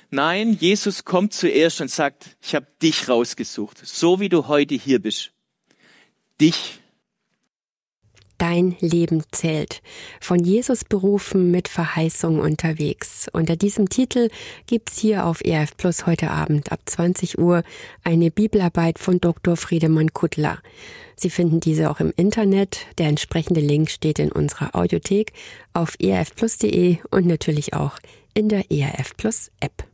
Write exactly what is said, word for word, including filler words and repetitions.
Nein, Jesus kommt zuerst und sagt, ich habe dich rausgesucht, so wie du heute hier bist. Dich. Dein Leben zählt. Von Jesus berufen, mit Verheißung unterwegs. Unter diesem Titel gibt's hier auf E R F Plus heute Abend ab zwanzig Uhr eine Bibelarbeit von Doktor Friedemann Kuttler. Sie finden diese auch im Internet. Der entsprechende Link steht in unserer Audiothek auf e r f plus punkt de und natürlich auch in der E R F Plus App.